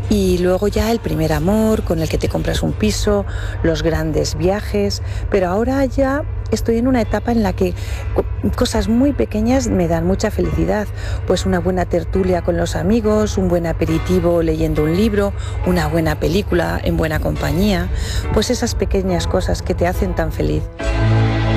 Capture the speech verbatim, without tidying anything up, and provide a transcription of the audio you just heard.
Y luego ya el primer amor con el que te compras un piso, los grandes viajes, pero ahora ya estoy en una etapa en la que cosas muy pequeñas me dan mucha felicidad, pues una buena tertulia con los amigos, un buen aperitivo leyendo un libro, una buena película en buena compañía, pues esas pequeñas cosas que te hacen tan feliz.